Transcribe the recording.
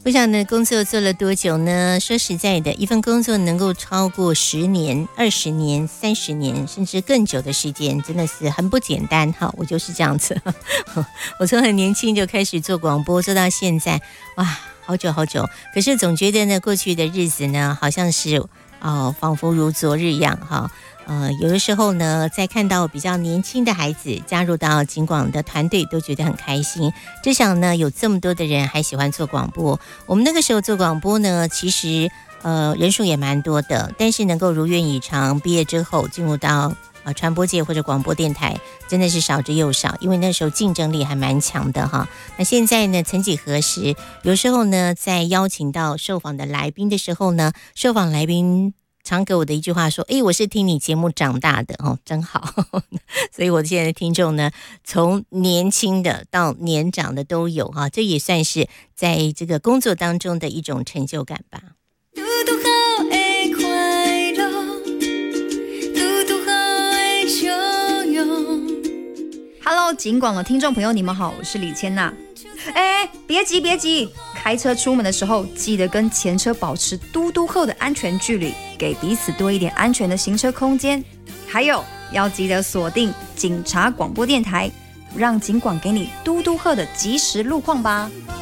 不晓得工作做了多久呢？说实在的，一份工作能够超过10年、20年、30年，甚至更久的时间，真的是很不简单哈。我就是这样子，我从很年轻就开始做广播，做到现在，哇，好久好久。可是总觉得呢，过去的日子呢，好像是仿佛如昨日一样哈。有的时候呢，在看到比较年轻的孩子加入到警广的团队，都觉得很开心。至少呢，有这么多的人还喜欢做广播。我们那个时候做广播呢，其实人数也蛮多的，但是能够如愿以偿，毕业之后进入到传播界或者广播电台，真的是少之又少，因为那时候竞争力还蛮强的哈。那现在呢，曾几何时，有时候呢，在邀请到受访的来宾的时候呢，受访来宾常给我的一句话说：“我是听你节目长大的哦，真好。”所以我现在的听众呢，从年轻的到年长的都有哈，这也算是在这个工作当中的一种成就感吧。 Hello， 警广的听众朋友，你们好，我是李千娜。别急，开车出门的时候，记得跟前车保持嘟嘟后的安全距离，给彼此多一点安全的行车空间。还有，要记得锁定警察广播电台，让警广给你嘟嘟后的即时路况吧。